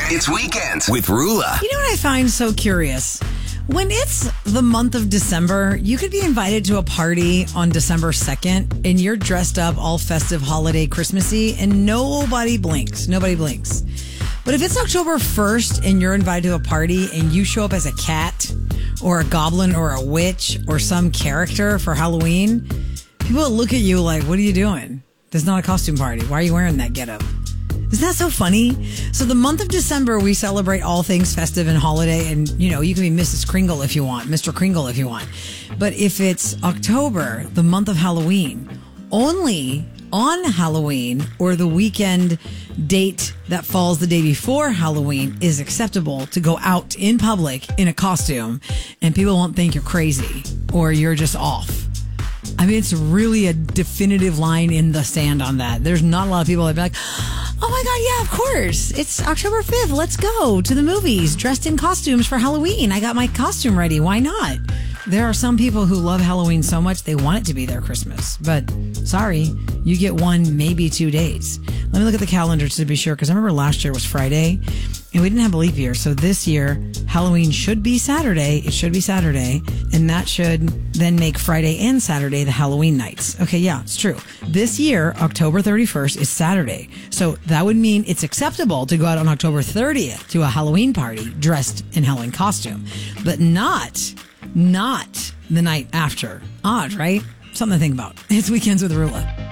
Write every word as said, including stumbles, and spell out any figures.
It's Weekends with Rula. You know what I find so curious? When it's the month of December, you could be invited to a party on December second and you're dressed up all festive, holiday, Christmassy, and nobody blinks. Nobody blinks. But if it's October first and you're invited to a party and you show up as a cat or a goblin or a witch or some character for Halloween, people will look at you like, what are you doing? This is not a costume party. Why are you wearing that getup? Isn't that so funny? So the month of December, we celebrate all things festive and holiday. And, you know, you can be Missus Kringle if you want, Mister Kringle if you want. But if it's October, the month of Halloween, only on Halloween or the weekend date that falls the day before Halloween is acceptable to go out in public in a costume and people won't think you're crazy or you're just off. I mean, it's really a definitive line in the sand on that. There's not a lot of people that be like, oh my God, yeah, of course. It's October fifth. Let's go to the movies dressed in costumes for Halloween. I got my costume ready. Why not? There are some people who love Halloween so much they want it to be their Christmas. But sorry, you get one, maybe two days. Let me look at the calendar to be sure, because I remember last year was Friday and we didn't have a leap year. So this year, Halloween should be Saturday. It should be Saturday. And that should then make Friday and Saturday the Halloween nights. Okay, yeah, it's true. This year, October thirty-first is Saturday. So that would mean it's acceptable to go out on October thirtieth to a Halloween party dressed in Halloween costume, but not, not the night after. Odd, right? Something to think about. It's Weekends with Rula.